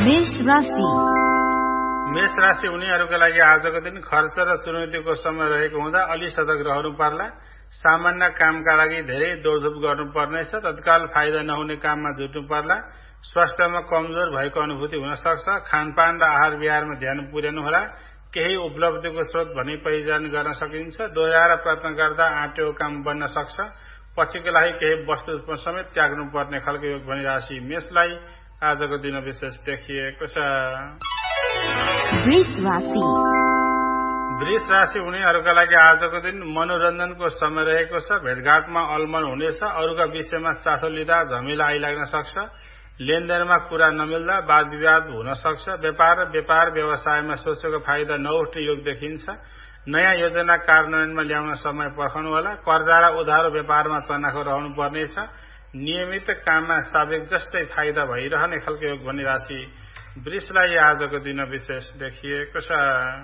मेष राशि उनीहरूका लागि आजको दिन खर्च र चुनौतीको समय रहेको हुँदा अलि सतर्क रहनु पर्ला। सामान्य कामका लागि धेरै दौडधुप गर्नुपर्नेछ। तत्काल फाइदा नहुने काममा जुट्नु पर्ला। स्वास्थ्यमा कमजोर भएको अनुभूति हुन सक्छ। खानपान र आहार विहारमा ध्यान पुर्याउनुहोला। केही उपलब्धिको स्रोत भने पहिचान गर्न सकिन्छ। दोहोऱ्याएर प्रयत्न गर्दा आँटेको काम बन्न सक्छ। पछिको लागि केही वस्तु समेत त्याग्नु पर्ने खालको योग भनी राशि मेषलाई आजको दिन विशेष देखिएको छ। वृष राशि उनीहरूका लागि आजको दिन मनोरञ्जनको समय रहेको छ। भेटघाटमा अलमल हुनेछ। अरूका विषयमा चासो लिँदा झमेला आइलाग्न सक्छ। लेनदेनमा कुरा नमिल्दा वाद विवाद हुन सक्छ। व्यापार व्यवसायमा सोचेको फाइदा नउठ्ने योग देखिन्छ। नयाँ योजना कार्यान्वयनमा ल्याउन समय पर्खनु होला। कर्जा र उधारो व्यापारमा चनाखो रहनु पर्नेछ। नियमित काममा सावेक जस्तै फाइदा भइरहने खालको योग भन्ने राशि वृषलाई आजको दिन विशेष देखिएको छ।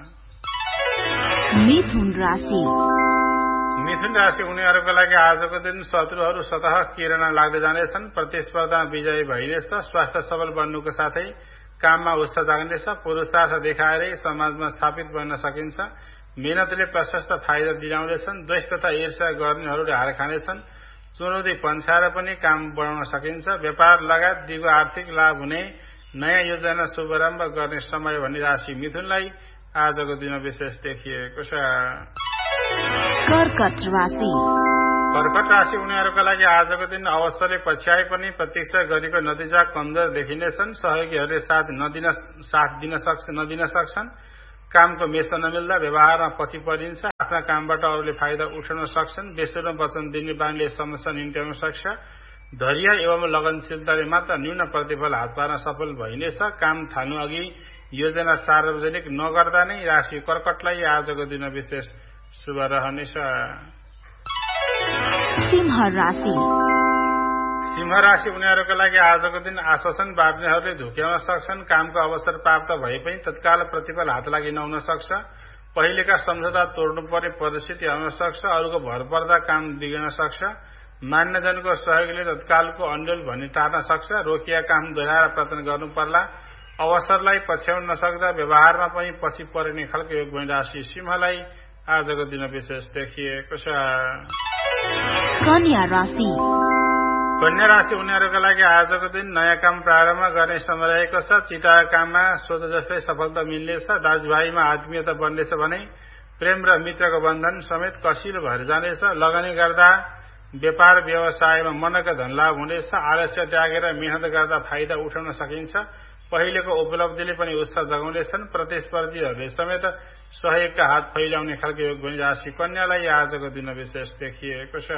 मिथुन राशि उनीहरूका लागि आजको दिन शत्रुहरू स्वतः किरण लाग्दै जानेछन्। प्रतिस्पर्धामा विजयी भइनेछ। स्वास्थ्य सबल बन्नुको साथै काममा उत्साह जाग्नेछ। पुरुषार्थ देखाएरै समाजमा स्थापित बन्न सकिन्छ। मेहनतले प्रशस्त फाइदा दिलाउनेछन्। द्वेष तथा ईर्ष्या गर्नेहरूले हार खानेछन्। चुनौती पन्छाएर पनि काम बढाउन सकिन्छ। व्यापार लगायत दिगो आर्थिक लाभ हुने नयाँ योजना शुभारम्भ गर्ने समय भन्ने राशि मिथुनलाई आजको दिन विशेष देखिएको छ। कर्कट राशि उनीहरूका लागि आजको दिन अवसरले पछ्याए पनि प्रतीक्षा गरेको नतिजा कमजोर देखिनेछन्। सहयोगीहरूले साथ नदिन सक्छन्। कामको मेसो नमिल्दा व्यवहारमा पछि परिन्छ। आफ्ना कामबाट अरूले फाइदा उठाउन सक्छन्। बेसुरो वचन दिने बानीले समस्या निम्त्याउन सक्छ। धैर्य एवं लगनशीलताले मात्र न्यून प्रतिफल हात पार्न सफल भइनेछ। काम थाल्नु अघि योजना सार्वजनिक नगर्दा नै राशि कर्कटलाई आजको दिन विशेष शुभ रहनेछ। सिंह राशि उनीहरूका लागि आजको दिन आश्वासन बाँड्नेहरूले झुक्याउन सक्छन्। कामको अवसर प्राप्त भए पनि तत्काल प्रतिफल हात लागि नहुन सक्छ। पहिलेका सम्झौता तोड्नुपर्ने परिस्थिति आउन सक्छ। अरूको भर पर्दा काम बिग्रन सक्छ। मान्यजनको सहयोगले तत्कालको अन्यल भनी टार्न सक्छ। रोकिया काम दोहोऱ्याएर प्रयत्न गर्नु पर्ला। अवसरलाई पछ्याउन नसक्दा व्यवहारमा पनि पछि परिने खालको योग भनी राशि सिंहलाई आजको दिन विशेष देखिएको छ। कन्या राशि उनीहरूका लागि आजको दिन नयाँ काम प्रारम्भ गर्ने समय रहेको छ। चिताएको काममा सोच जस्तै सफलता मिल्नेछ। दाजुभाइमा आत्मीयता बन्नेछ भने प्रेम र मित्रको बन्धन समेत कसिलो भएर जानेछ। लगानी गर्दा व्यापार व्यवसायमा मनका धन लाभ हुनेछ। आलस्य त्यागेर मेहनत गर्दा फाइदा उठाउन सकिन्छ। पहिलेको उपलब्धिले पनि उत्साह जगाउनेछन्। प्रतिस्पर्धीहरूले समेत सहयोगका हात फैलाउने खालको योग भनी राशि कन्यालाई आजको दिन विशेष देखिएको छ।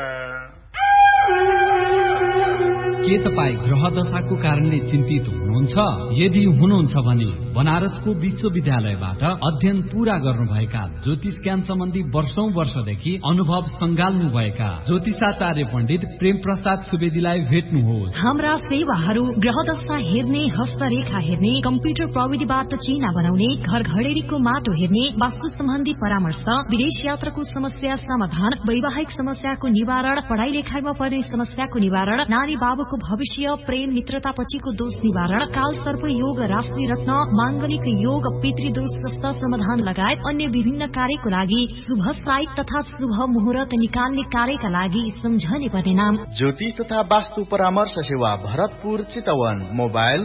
के तपाईँ ग्रह दशाको कारणले चिन्तित हुनुहुन्छ? यदि हुनुहुन्छ भने बनारसको विश्वविद्यालयबाट अध्ययन पूरा गर्नुभएका ज्योतिष ज्ञान सम्बन्धी वर्षौंदेखि अनुभव संगाल्नुभएका ज्योतिषाचार्य पण्डित प्रेम प्रसाद सुवेदीलाई भेट्नुहोस्। हाम्रा सेवाहरू ग्रह दशा हेर्ने, हस्तरेखा हेर्ने, कम्प्युटर प्रविधिबाट चिना बनाउने, घर घडेरीको माटो हेर्ने, वास्तु सम्बन्धी परामर्श, विदेश यात्राको समस्या समाधान, वैवाहिक समस्याको निवारण, पढ़ाई लेखाइमा पर्ने समस्याको निवारण, नानी बाबुको भविष्य, प्रेम मित्रता पछिको दोष निवारण, काल सर्प योग, राशि रत्न, मांगलिक योग, पितृदोष जस्ता समाधान लगायत अन्य विभिन्न कार्यको लागि शुभ साई तथा शुभ मुहूर्त निकाल्ने कार्यका लागि सम्झने पर्ने नाम ज्योतिष तथा वास्तु परामर्श सेवा भरतपुर चितवन। मोबाइल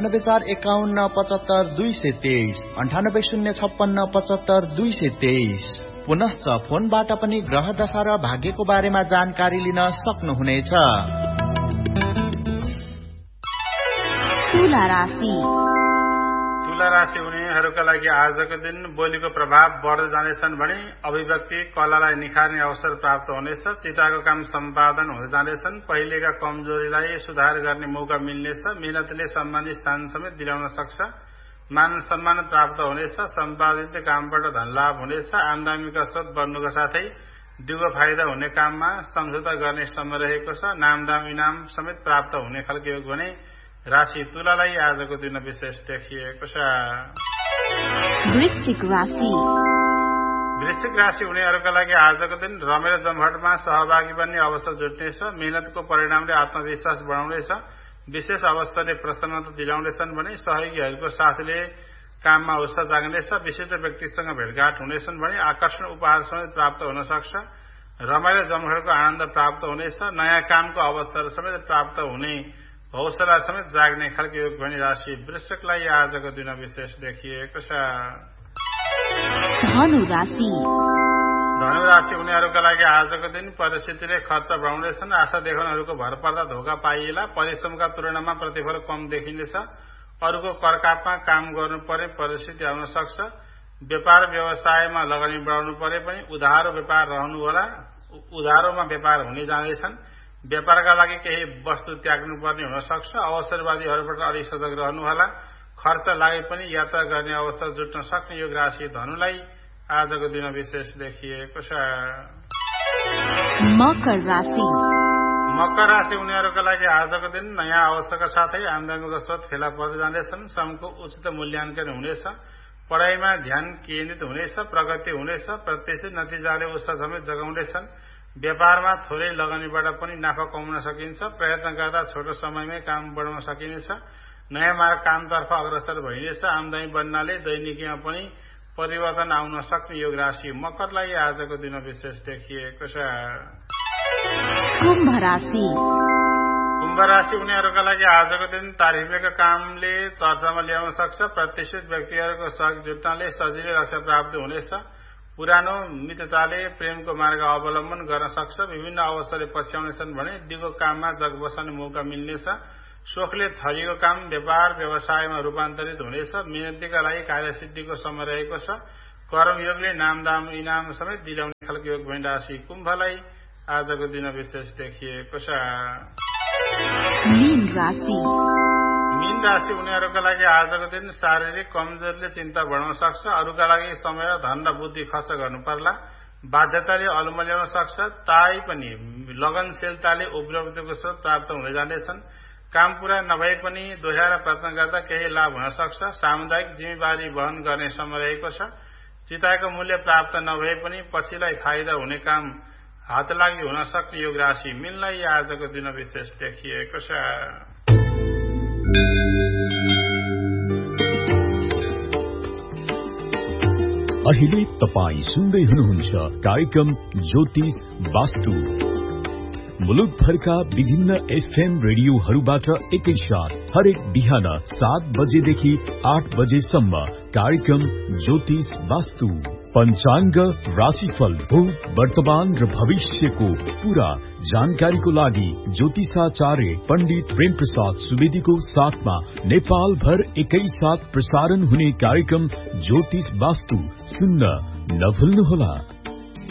9841575223 9806575223। पुनश्च फोनबाट पनि ग्रह दशा र भाग्यको बारेमा जानकारी लिन सक्नुहुनेछ। तुला राशि उनीहरूका लागि आजको दिन बोलीको प्रभाव बढ्दै जानेछन् भने अभिव्यक्ति कलालाई निखार्ने अवसर प्राप्त हुनेछ। चिताको काम सम्पादन हुँदै जानेछन्। पहिलेका कमजोरीलाई सुधार गर्ने मौका मिल्नेछ। मेहनतले सम्मानित स्थान समेत दिलाउन सक्छ। मान सम्मान प्राप्त हुनेछ। सम्पादित कामबाट धन लाभ हुनेछ। आमदामीका स्रोत बढ्नुका साथै दिगो फाइदा हुने काममा सम्झौता गर्ने समय रहेको छ। नामदाम इनाम समेत प्राप्त हुने खालको योग भने राशि तुलालाई आजको दिन विशेष देखिएको छ। वृश्चिक राशि उनीहरूका लागि आजको दिन रमेर जमघटमा सहभागी बन्ने अवसर जुट्नेछ। मेहनतको परिणामले आत्मविश्वास बढाउनेछ। विशेष अवस्थाले प्रसन्नता दिलाउनेछन् भने सहयोगीहरूको साथले काममा उत्साह जाग्नेछ। विशिष्ट व्यक्तिसँग भेटघाट हुनेछन् भने आकर्षण उपहार समेत प्राप्त हुन सक्छ। रमाइलो जमघटको आनन्द प्राप्त हुनेछ। नयाँ कामको अवसर समेत प्राप्त हुने हौसला समेत जाग्ने खालको योग भनी राशि वृश्चिकलाई आजको दिन विशेष देखिएको छ। धनु राशि उनीहरूका लागि आजको दिन परिस्थितिले खर्च बढाउनेछन्। आशा देखाउनेहरूको भर पर्दा धोका पाइएला। परिश्रमका तुलनामा प्रतिफल कम देखिनेछ। अरूको करकापमा काम गर्नु पर्ने परिस्थिति आउन सक्छ। व्यापार व्यवसायमा लगानी बढाउनु परे पनि उधारो व्यापार रहनुहोला। उधारोमा व्यापार हुने जाँदैछन्। व्यापारका लागि केही वस्तु त्याग्नु पर्ने हुन सक्छ। अवसरवादीहरूबाट अलिक सजग रहनुहोला। खर्च लागे पनि यात्रा गर्ने अवसर जुट्न सक्ने योग राशि धनुलाई आजको दिन विशेष देखिएको छ। मकर राशि उनीहरूका लागि आजको दिन नयाँ अवसरका साथै आमदानीको स्रोत फेला पर्दै जाँदैछन्। श्रमको उचित मूल्याङ्कन हुनेछ। पढाइमा ध्यान केन्द्रित हुनेछ। प्रगति हुनेछ। प्रत्याशित नतिजाले उत्साह समेत जगाउनेछन्। व्यापारमा थोरै लगानीबाट पनि नाफा कमाउन सकिन्छ। प्रयत्न गर्दा छोटो समयमै काम बढाउन सकिनेछ। नयाँ मार्ग कामतर्फ अग्रसर भइनेछ। आमदानी बढ्नाले दैनिकीमा पनि परिवर्तन आउन सक्ने योग राशि मकरलाई आजको दिन विशेष देखिएको छ। कुम्भ राशि उनीहरूका लागि आजको दिन तारिफका कामले चर्चामा ल्याउन सक्छ। प्रतिष्ठित व्यक्तिहरूको सहयोग जुट्नाले सजिलै रक्षा प्राप्ति हुनेछ। पुरानो मित्रताले प्रेमको मार्ग अवलम्बन गर्न सक्छ। विभिन्न अवसरले पछ्याउनेछन् भने दिगो काममा जग बसाउने मौका मिल्नेछ। सोखले थरिएको काम व्यापार व्यवसायमा रूपान्तरित हुनेछ। मेहनतीका लागि कार्यसिद्धिको समय रहेको छ। कर्मयोगले नामदाम इनाम समेत दिलाउने खालको योग भनी राशि कुम्भलाई आजको दिन विशेष देखिएको छ। मीन राशि उनीहरूका लागि आजको दिन शारीरिक कमजोरीले चिन्ता बढाउन सक्छ। अरूका लागि समय धन र बुद्धि खर्च गर्नु पर्ला। बाध्यताले अलमल्याउन सक्छ। ताई पनि लगनशीलताले उपलब्धिको स्रोत प्राप्त हुँदै जाँदैछन्। काम पूरा नभए पनि दोहोऱ्याएर प्रयत्न गर्दा केही लाभ हुन सक्छ। सामुदायिक जिम्मेवारी वहन गर्ने समय रहेको छ। चिताएको मूल्य प्राप्त नभए पनि पछिलाई फाइदा हुने काम हातलागी हुन सक्ने योग राशि मीनलाई आजको दिन विशेष देखिएको छ। अहिले तपाई सुन्दै हुनुहुन्छ कार्यक्रम ज्योतिष वास्तु। मुलुकभरका विभिन्न एफएम रेडियोहरूबाट एकैसाथ हरेक बिहान 7 बजेदेखि 8 बजेसम्म कार्यक्रम ज्योतिष वास्तु। पञ्चाङ्ग, राशिफल, भूत, वर्तमान र भविष्यको पूरा जानकारीको लागि ज्योतिषाचार्य पण्डित प्रेम प्रसाद सुवेदीको साथमा नेपाल भर एकैसाथ प्रसारण हुने कार्यक्रम ज्योतिष वास्तु सुन्न नभुल्नुहोला।